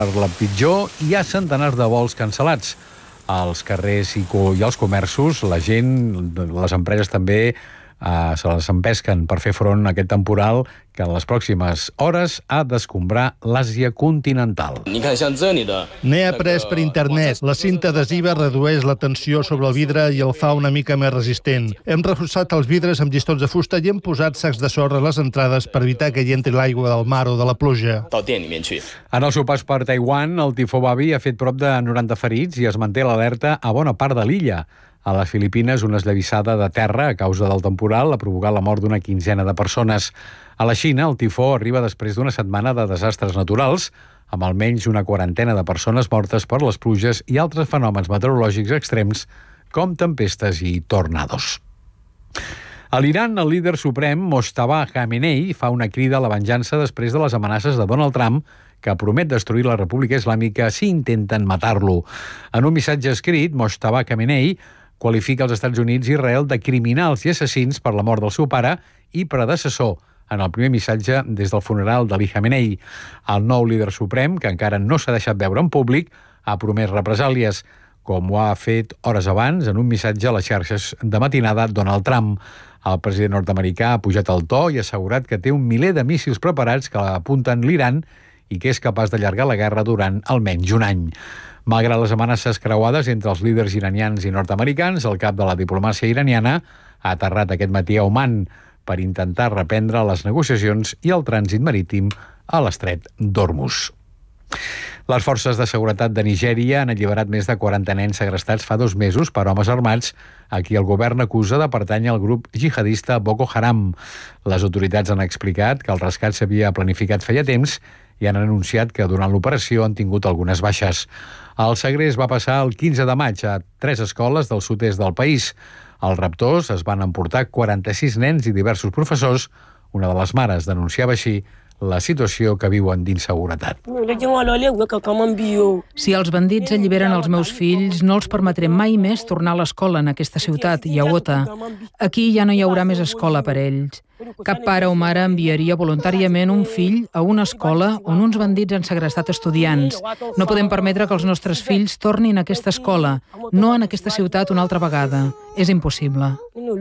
Per la pitjor, hi ha centenars de vols cancel·lats. Als carrers i als comerços, la gent, les empreses també, se les empesquen per fer front a aquest temporal que en les pròximes hores ha d'escombrar l'Àsia continental. N'he après per internet. La cinta adhesiva redueix la tensió sobre el vidre i el fa una mica més resistent. Hem reforçat els vidres amb llistons de fusta i hem posat sacs de sorra a les entrades per evitar que hi entri l'aigua del mar o de la pluja. En el seu pas per Taiwan, el tifó Babi ha fet prop de 90 ferits i es manté l'alerta a bona part de l'illa. A les Filipines, una esllavissada de terra a causa del temporal ha provocat la mort d'una quinzena de persones. A la Xina, el tifó arriba després d'una setmana de desastres naturals, amb almenys una quarantena de persones mortes per les pluges i altres fenòmens meteorològics extrems, com tempestes i tornados. A l'Iran, el líder suprem, Mojtaba Khamenei, fa una crida a la venjança després de les amenaces de Donald Trump, que promet destruir la República Islàmica si intenten matar-lo. En un missatge escrit, Mojtaba Khamenei qualifica els Estats Units i Israel de criminals i assassins per la mort del seu pare i predecessor, en el primer missatge des del funeral d'Ali Khamenei. El nou líder suprem, que encara no s'ha deixat veure en públic, ha promès represàlies, com ho ha fet hores abans en un missatge a les xarxes de matinada Donald Trump. El president nord-americà ha pujat el to i ha assegurat que té un miler de míssils preparats que apunten l'Iran i que és capaç d'allargar la guerra durant almenys un any. Malgrat les amenaces creuades entre els líders iranians i nord-americans, el cap de la diplomàcia iraniana ha aterrat aquest matí a Oman per intentar reprendre les negociacions i el trànsit marítim a l'estret d'Hormuz. Les forces de seguretat de Nigèria han alliberat més de 40 nens segrestats fa 2 mesos per homes armats a qui el govern acusa de pertànyer al grup jihadista Boko Haram. Les autoritats han explicat que el rescat s'havia planificat feia temps i han anunciat que durant l'operació han tingut algunes baixes. El segrest va passar el 15 de maig a 3 escoles del sud-est del país. Els raptors es van emportar 46 nens i diversos professors. Una de les mares denunciava així la situació que viuen d'inseguretat. Si els bandits alliberen els meus fills, no els permetré mai més tornar a l'escola en aquesta ciutat, Yaota. Aquí ja no hi haurà més escola per ells. Cap pare o mare enviaria voluntàriament un fill a una escola on uns bandits han segrestat estudiants. No podem permetre que els nostres fills tornin a aquesta escola, no en aquesta ciutat una altra vegada. És impossible.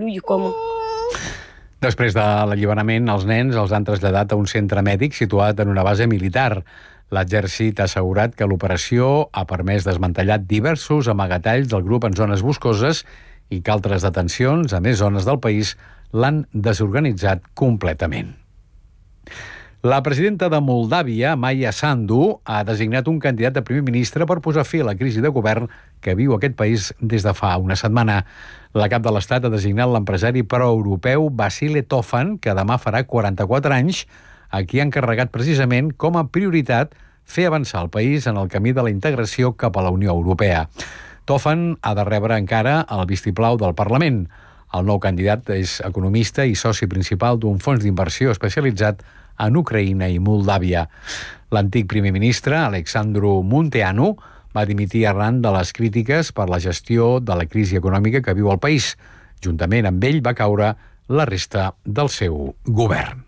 Després de l'alliberament, els nens els han traslladat a un centre mèdic situat en una base militar. L'exèrcit ha assegurat que l'operació ha permès desmantellar diversos amagatalls del grup en zones boscoses i que altres detencions a més zones del país l'han desorganitzat completament. La presidenta de Moldàvia, Maia Sandu, ha designat un candidat a primer ministre per posar fi a la crisi de govern que viu aquest país des de fa una setmana. La cap de l'Estat ha designat l'empresari proeuropeu Vasile Tofan, que demà farà 44 anys, a qui ha encarregat precisament com a prioritat fer avançar el país en el camí de la integració cap a la Unió Europea. Tofan ha de rebre encara el vistiplau del Parlament. El nou candidat és economista i soci principal d'un fons d'inversió especialitzat en Ucraïna i Moldàvia. L'antic primer ministre, Alexandru Munteanu, va dimitir arran de les crítiques per la gestió de la crisi econòmica que viu el país. Juntament amb ell va caure la resta del seu govern.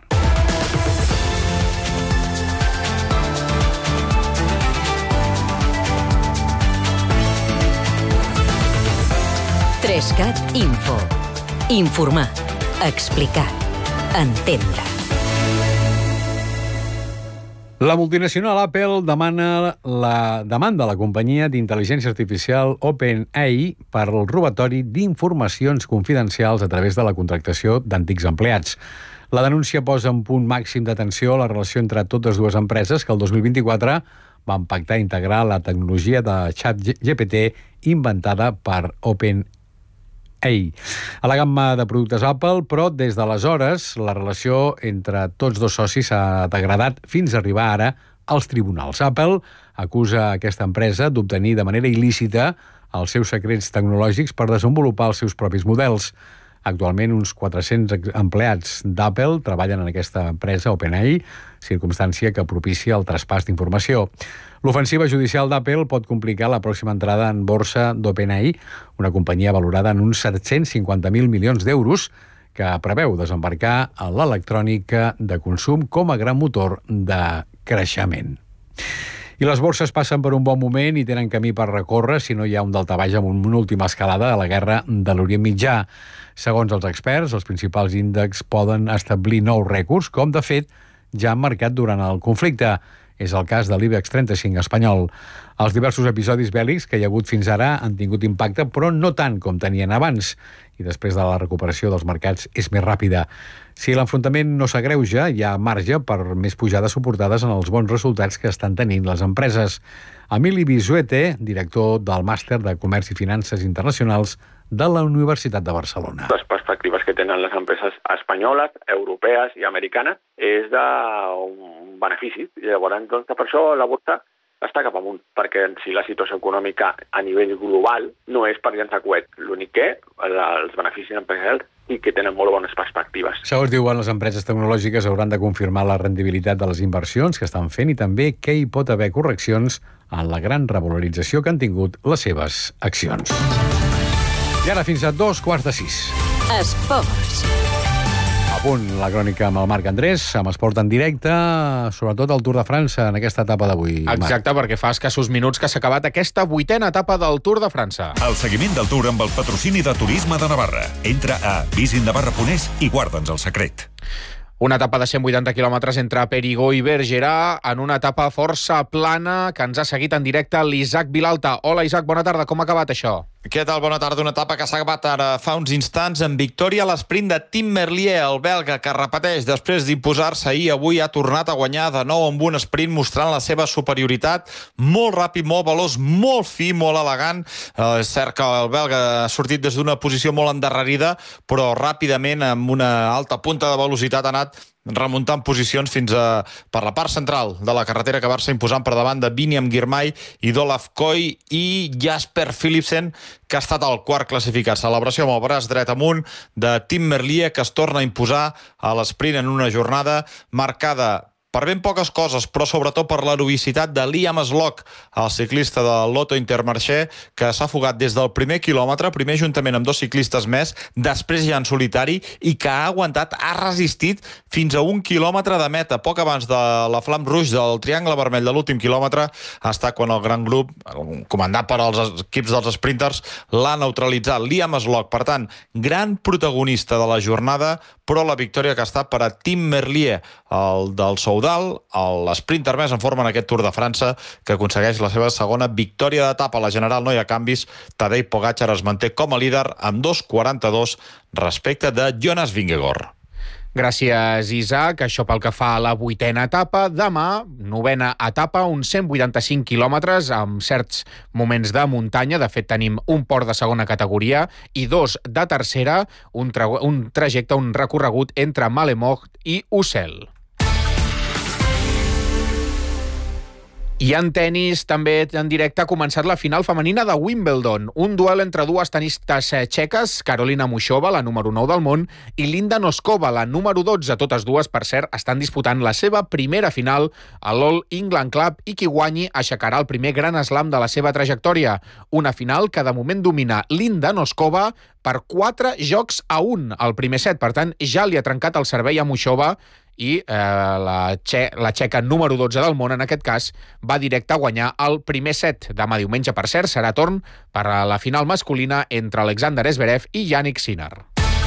Trescat Info. Informar, explicar, entendre. La multinacional Apple demanda la companyia d'intel·ligència artificial OpenAI per al robatori d'informacions confidencials a través de la contractació d'antics empleats. La denúncia posa en punt màxim d'atenció la relació entre totes dues empreses que el 2024 van pactar integrar la tecnologia de ChatGPT inventada per OpenAI. A la gamma de productes Apple, però des d'aleshores la relació entre tots dos socis s'ha degradat fins a arribar ara als tribunals. Apple acusa aquesta empresa d'obtenir de manera il·lícita els seus secrets tecnològics per desenvolupar els seus propis models. Actualment, uns 400 empleats d'Apple treballen en aquesta empresa, OpenAI, circumstància que propicia el traspàs d'informació. L'ofensiva judicial d'Apple pot complicar la pròxima entrada en borsa d'OpenAI, una companyia valorada en uns 750.000 milions d'euros, que preveu desembarcar a l'electrònica de consum com a gran motor de creixement. I les borses passen per un bon moment i tenen camí per recórrer si no hi ha un daltabaix amb una última escalada a la guerra de l'Orient Mitjà. Segons els experts, els principals índexs poden establir nous rècords, com de fet ja han marcat durant el conflicte. És el cas de l'IBEX 35 espanyol. Els diversos episodis bèl·lics que hi ha hagut fins ara han tingut impacte, però no tant com tenien abans. I després de la recuperació dels mercats és més ràpida. Si l'enfrontament no s'agreuja, hi ha marge per més pujades suportades en els bons resultats que estan tenint les empreses. Emili Bisuete, director del Màster de Comerç i Finances Internacionals de la Universitat de Barcelona. Les perspectives que tenen les empreses espanyoles, europees i americanes és d'un benefici. Llavors, doncs, per això la borsa està cap amunt, perquè si la situació econòmica a nivell global no és per llançar coet. L'únic que els beneficis empresarials i que tenen molt bones perspectives. Segons diuen, les empreses tecnològiques hauran de confirmar la rendibilitat de les inversions que estan fent i també que hi pot haver correccions en la gran revalorització que han tingut les seves accions. I ara fins a 5:45. Esports. A punt la crònica amb el Marc Andrés, amb esport en directe, sobretot el Tour de França en aquesta etapa d'avui. Exacte, perquè fa escassos minuts que s'ha acabat aquesta 8a etapa del Tour de França. El seguiment del Tour amb el patrocini de Turisme de Navarra. Entra a visinnavarra.es i guarda'ns el secret. Una etapa de 180 quilòmetres entre Périgord i Bergerac, en una etapa força plana que ens ha seguit en directe l'Isaac Vilalta. Hola, Isaac, bona tarda. Com ha acabat això? Què tal? Bona tarda. Una etapa que s'ha acabat ara fa uns instants en victòria a l'esprint de Tim Merlier, el belga, que repeteix després d'imposar-se ahir, avui ha tornat a guanyar de nou amb un sprint mostrant la seva superioritat. Molt ràpid, molt veloç, molt fi, molt elegant. És cert que el belga ha sortit des d'una posició molt endarrerida, però ràpidament, amb una alta punta de velocitat, ha anat remuntant posicions fins per la part central de la carretera, que va-se imposant per davant de Biniam Girmay i d'Olaf Koy i Jasper Philipsen, que ha estat el quart classificat. Celebració amb el braç dret amunt de Tim Merlier, que es torna a imposar a l'esprint en una jornada marcada per ben poques coses, però sobretot per l'heroïcitat de Liam Slock, el ciclista de Lotto Intermarché, que s'ha fugat des del primer quilòmetre, primer juntament amb dos ciclistes més, després ja en solitari, i que ha aguantat, ha resistit fins a 1 quilòmetre de meta. Poc abans de la Flamme Rouge del triangle vermell de l'últim quilòmetre ha estat quan el gran grup, comandat per els equips dels sprinters, l'ha neutralitzat. Liam Slock, per tant, gran protagonista de la jornada, però la victòria que ha estat per a Tim Merlier, el del Soudal, l'esprinter més en forma en aquest Tour de França, que aconsegueix la seva segona victòria d'etapa. A la general no hi ha canvis. Tadej Pogačar es manté com a líder amb 2:42 respecte de Jonas Vingegaard. Gràcies, Isaac. Això pel que fa a la 8a etapa. Demà, 9a etapa, uns 185 quilòmetres amb certs moments de muntanya. De fet, tenim un port de segona categoria i 2 de tercera, un trajecte, un recorregut entre Malemort i Ussel. I en tenis, també en directe, ha començat la final femenina de Wimbledon. Un duel entre dues tenistes txeques, Karolina Muchova, la número 9 del món, i Linda Noskova, la número 12. Totes dues, per cert, estan disputant la seva primera final a l'All England Club i qui guanyi aixecarà el primer Grand Slam de la seva trajectòria. Una final que de moment domina Linda Noskova per 4-1 al primer set. Per tant, ja li ha trencat el servei a Muchova i la txeca número 12 del món, en aquest cas, va directe a guanyar el primer set. Demà diumenge, per cert, serà torn per a la final masculina entre Alexander Zverev i Yannick Sinner.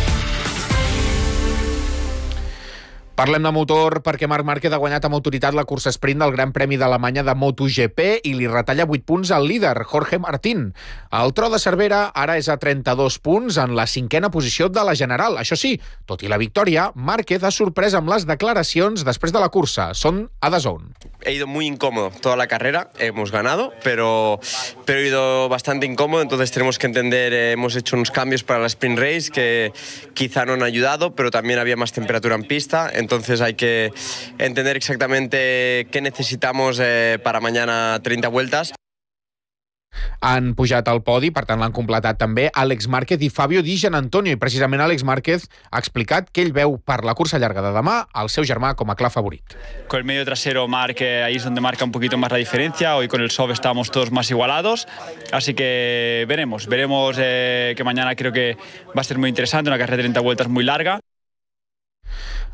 Parlem de motor perquè Marc Márquez ha guanyat amb autoritat la cursa sprint del Gran Premi d'Alemanya de MotoGP i li retalla 8 punts al líder, Jorge Martín. El tro de Cervera ara és a 32 punts en la 5a posició de la general. Això sí, tot i la victòria, Márquez ha sorprès amb les declaracions després de la cursa. Són a DAZN. He ido muy incómodo toda la carrera, hemos ganado, pero he ido bastante incómodo, entonces tenemos que entender, hemos hecho unos cambios para la sprint race que quizá no han ayudado, pero también había más temperatura en pista, entonces hay que entender exactamente qué necesitamos para mañana 30 vueltas. Han pujat al podi, per tant l'han completat també Àlex Márquez i Fabio Di Giannantonio, i precisament Àlex Márquez ha explicat que ell veu per la cursa llarga de demà el seu germà com a clar favorit. Con el medio trasero Marc, ahí es donde marca un poquito más la diferencia. Hoy con el soft estamos todos más igualados, así que veremos que mañana creo que va a ser muy interesante, una carrera de 30 vueltas muy larga.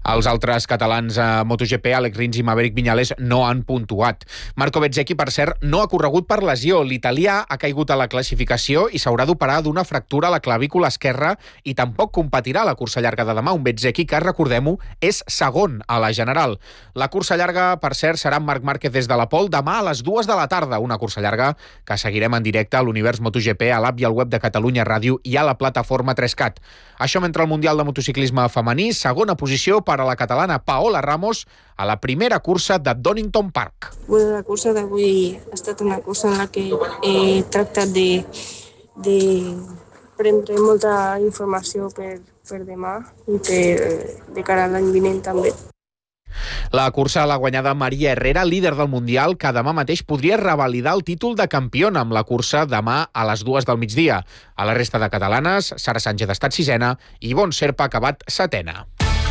Els altres catalans a MotoGP, Alex Rins i Maverick Viñales, no han puntuat. Marco Bezzecchi, per cert, no ha corregut per lesió. L'italià ha caigut a la classificació i s'haurà d'operar d'una fractura a la clavícula esquerra i tampoc competirà a la cursa llarga de demà. Un Bezzecchi que, recordem-ho, és segon a la general. La cursa llarga, per cert, serà amb Marc Márquez des de la pole demà a les 2 de la tarda. Una cursa llarga que seguirem en directe a l'Univers MotoGP, a l'app i al web de Catalunya Ràdio i a la plataforma 3CAT. Això mentre el Mundial de Motociclisme femení, segona posició per a la catalana Paola Ramos a la primera cursa de Donington Park. Bueno, la cursa d'avui ha estat una cursa en la que he tractat de prendre molta informació per demà i de cara a l'any vinent també. La cursa l'ha guanyada Maria Herrera, líder del Mundial, que demà mateix podria revalidar el títol de campiona amb la cursa demà a les 2 del migdia. A la resta de catalanes, Sara Sánchez ha estat sisena i Ivonne Serpa ha acabat setena.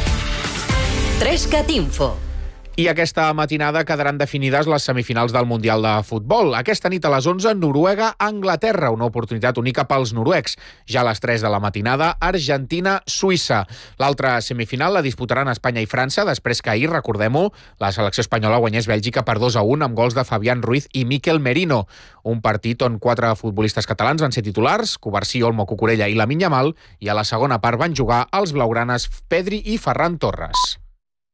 3CAT Info. I aquesta matinada quedaran definides les semifinals del Mundial de Futbol. Aquesta nit a les 11, Noruega-Anglaterra, una oportunitat única pels noruecs. Ja a les 3 de la matinada, Argentina-Suïssa. L'altra semifinal la disputaran Espanya i França, després que ahir, recordem-ho, la selecció espanyola guanyés Bèlgica per 2-1 amb gols de Fabián Ruiz i Miquel Merino. Un partit on 4 futbolistes catalans van ser titulars, Covarsí, Olmo, Cucurella i Lamine Yamal, i a la segona part van jugar els blaugranes Pedri i Ferran Torres.